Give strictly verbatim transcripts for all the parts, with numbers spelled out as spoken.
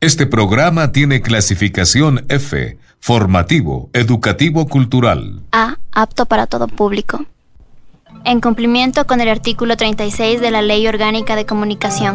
Este programa tiene clasificación F, formativo, educativo, cultural. A, apto para todo público. En cumplimiento con el artículo treinta y seis de la Ley Orgánica de Comunicación.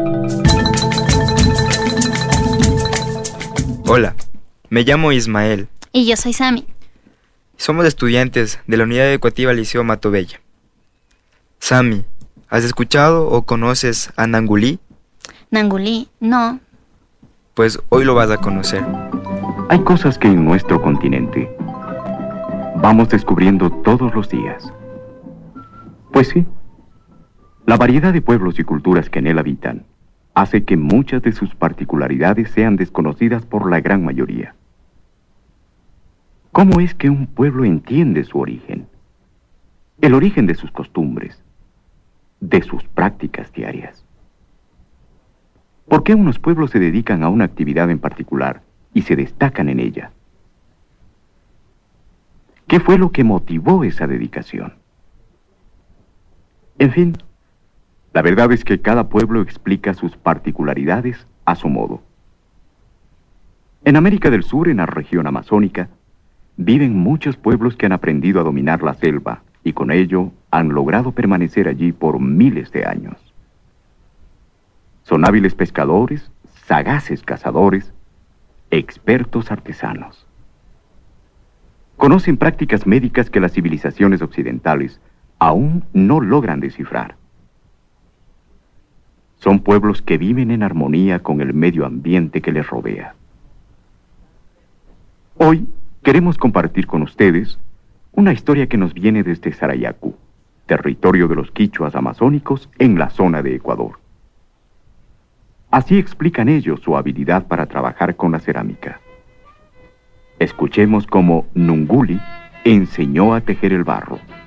Hola, me llamo Ismael. Y yo soy Sami. Somos estudiantes de la Unidad Educativa Liceo Matobella. Sami, ¿has escuchado o conoces a Nangulí? Nangulí, no. Pues hoy lo vas a conocer. Hay cosas que en nuestro continente vamos descubriendo todos los días. Pues sí, la variedad de pueblos y culturas que en él habitan hace que muchas de sus particularidades sean desconocidas por la gran mayoría. ¿Cómo es que un pueblo entiende su origen? El origen de sus costumbres, de sus prácticas diarias. ¿Por qué unos pueblos se dedican a una actividad en particular y se destacan en ella? ¿Qué fue lo que motivó esa dedicación? En fin, la verdad es que cada pueblo explica sus particularidades a su modo. En América del Sur, en la región amazónica, viven muchos pueblos que han aprendido a dominar la selva y con ello han logrado permanecer allí por miles de años. Son hábiles pescadores, sagaces cazadores, expertos artesanos. Conocen prácticas médicas que las civilizaciones occidentales aún no logran descifrar. Son pueblos que viven en armonía con el medio ambiente que les rodea. Hoy queremos compartir con ustedes una historia que nos viene desde Sarayaku, territorio de los quichuas amazónicos en la zona de Ecuador. Así explican ellos su habilidad para trabajar con la cerámica. Escuchemos cómo Nunguli enseñó a tejer el barro.